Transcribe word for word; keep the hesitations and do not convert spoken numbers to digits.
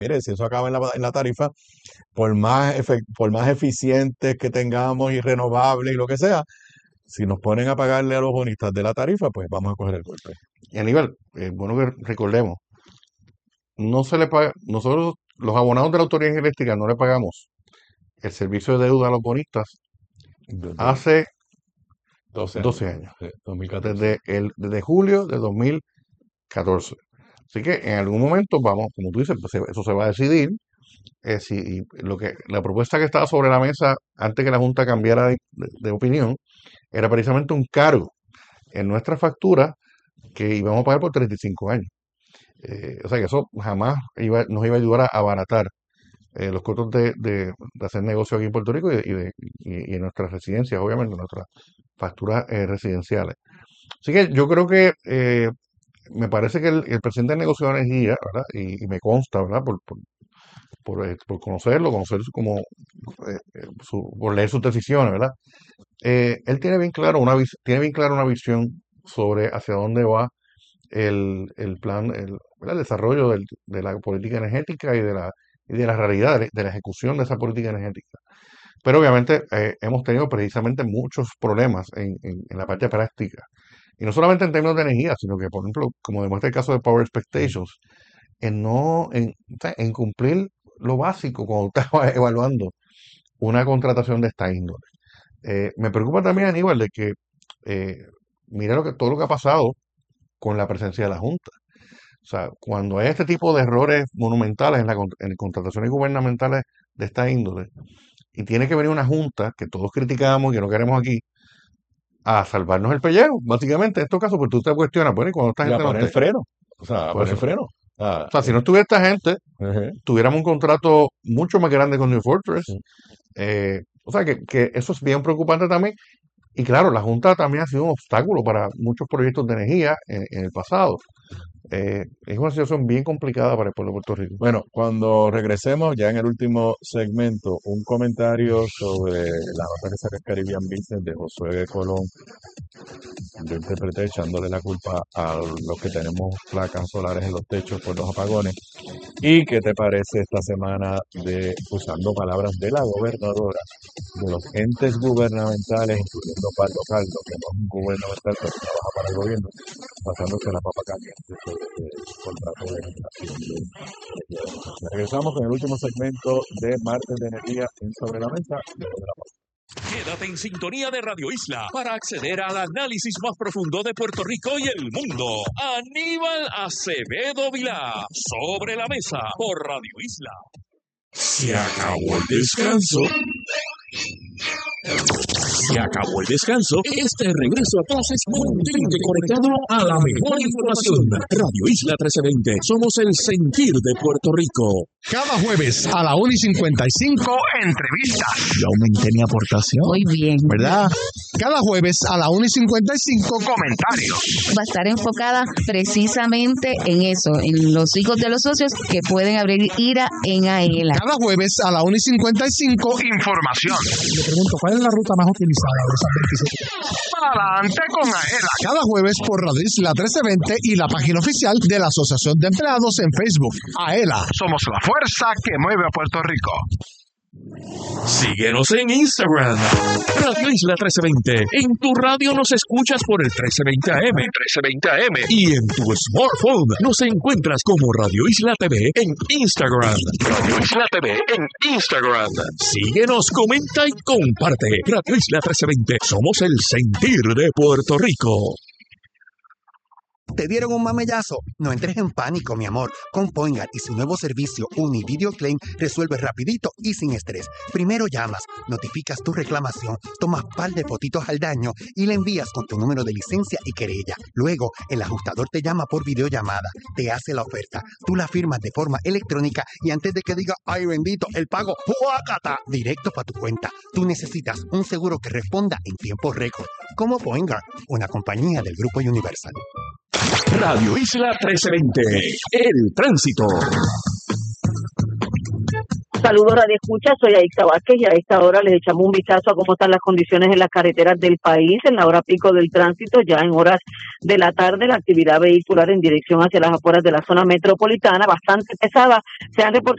mire, si eso acaba en la, en la tarifa, por más, efec- por más eficientes que tengamos y renovables y lo que sea, si nos ponen a pagarle a los bonistas de la tarifa, pues vamos a coger el golpe. Y Aníbal, eh, bueno que recordemos, no se le paga, nosotros, los abonados de la Autoridad Eléctrica, no le pagamos el servicio de deuda a los bonistas Desde hace doce doce años, años, sí, dos mil catorce. desde, el, desde julio de dos mil catorce. Así que en algún momento vamos, como tú dices, pues, se- eso se va a decidir. Eh, si lo que, la propuesta que estaba sobre la mesa antes que la Junta cambiara de, de- de opinión era precisamente un cargo en nuestra factura que íbamos a pagar por treinta y cinco años. Eh, o sea que eso jamás iba, nos iba a ayudar a abaratar eh, los costos de, de- de hacer negocio aquí en Puerto Rico y, de- y de- y- y en nuestras residencias, obviamente, en nuestras facturas eh, residenciales. Así que yo creo que eh, me parece que el, el presidente de Negocio de Energía, ¿verdad? Y, y me consta, ¿verdad? Por, por, por, eh, por conocerlo, conocer su- como, eh, eh, su- por leer sus decisiones, ¿verdad? Eh, él tiene bien claro una vis- tiene bien claro una visión sobre hacia dónde va el, el plan, el, ¿verdad? El desarrollo del- de la política energética y de la, y de la realidad de, de la ejecución de esa política energética. Pero obviamente eh, hemos tenido precisamente muchos problemas en, en- en la parte práctica. Y no solamente en términos de energía, sino que, por ejemplo, como demuestra el caso de Power Expectations, en no, en, o sea, en cumplir lo básico cuando estaba evaluando una contratación de esta índole. Eh, me preocupa también, Aníbal, de que eh, mira lo que, todo lo que ha pasado con la presencia de la Junta. O sea, cuando hay este tipo de errores monumentales en, la, con- en contrataciones gubernamentales de esta índole, y tiene que venir una Junta que todos criticamos y que no queremos aquí, a salvarnos el pellejo, básicamente, en estos casos, porque tú te cuestionas, bueno, y cuando esta Y a gente no poner esté. freno, o sea, a Por poner eso. freno. Ah, O sea, si eh, no estuviera esta gente, ejé, tuviéramos un contrato mucho más grande con New Fortress. sí. Eh, o sea, que, que eso es bien preocupante también. Y claro, la Junta también ha sido un obstáculo para muchos proyectos de energía en, en el pasado. Eh, es una situación bien complicada para el pueblo de Puerto Rico. Bueno, cuando regresemos, ya en el último segmento, un comentario sobre la nota que saca Caribbean Business de Josué Colón. Yo interpreté echándole la culpa a los que tenemos placas solares en los techos por los apagones. ¿Y qué te parece esta semana de usando palabras de la gobernadora, de los entes gubernamentales, incluyendo Pablo Caldo, que no es un gubernamental, pero trabaja para el gobierno, pasándose la papa caliente sobre el contrato de generación de energía? Regresamos con el último segmento de Martes de Energía en Sobre la Mesa. Luego de la pausa. Quédate en sintonía de Radio Isla para acceder al análisis más profundo de Puerto Rico y el mundo. Aníbal Acevedo Vilá, Sobre la Mesa, por Radio Isla. Se acabó el descanso. Se acabó el descanso. Este regreso a clases mantente conectado a la mejor información. Radio Isla trece veinte. Somos el sentir de Puerto Rico. Cada jueves a la una y cincuenta y cinco, entrevista. Yo aumenté mi aportación. Muy bien. ¿Verdad? Cada jueves a la una y cincuenta y cinco, comentarios. Va a estar enfocada precisamente en eso, en los hijos de los socios que pueden abrir IRA en AELA. Cada jueves a la una y cincuenta y cinco, información. Le pregunto, ¿cuál es la ruta más utilizada de esas veintisiete? Adelante con AELA. Cada jueves por Radio Isla trece veinte y la página oficial de la Asociación de Empleados en Facebook. AELA, somos la fuerza que mueve a Puerto Rico. Síguenos en Instagram, Radio Isla trece veinte. En tu radio nos escuchas por el trece veinte A M, trece veinte A M. Y en tu smartphone nos encuentras como Radio Isla T V en Instagram. Radio Isla T V en Instagram. Síguenos, comenta y comparte. Radio Isla trece veinte. Somos el sentir de Puerto Rico. ¿Te dieron un mamellazo? No entres en pánico, mi amor. Con Poingar y su nuevo servicio Uni Video Claim resuelve rapidito y sin estrés. Primero llamas, notificas tu reclamación, tomas par de fotitos al daño y le envías con tu número de licencia y querella. Luego, el ajustador te llama por videollamada, te hace la oferta, tú la firmas de forma electrónica y antes de que diga, ay bendito, el pago, ¡juácata! Directo para tu cuenta. Tú necesitas un seguro que responda en tiempo récord. Como Poingar, una compañía del Grupo Universal. Radio Isla trece veinte. El tránsito. Saludos Radio Escucha, soy Aixa Vázquez y a esta hora les echamos un vistazo a cómo están las condiciones en las carreteras del país en la hora pico del tránsito. Ya en horas de la tarde la actividad vehicular en dirección hacia las afueras de la zona metropolitana bastante pesada. Se han reportado